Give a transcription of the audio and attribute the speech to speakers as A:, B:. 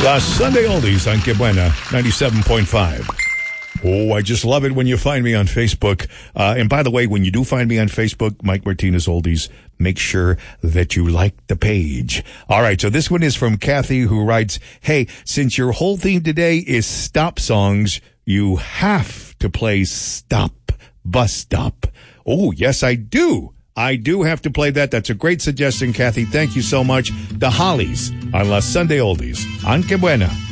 A: La Sunday Oldies on Que Buena, 97.5. Oh, I just love it when you find me on Facebook. And by the way, when you do find me on Facebook, Mike Martinez Oldies, make sure that you like the page. All right, so this one is from Kathy, who writes, hey, since your whole theme today is stop songs, you have to play Stop, Bus Stop. Oh, yes, I do. I do have to play that. That's a great suggestion, Kathy. Thank you so much. The Hollies on La Sunday Oldies on Que Buena.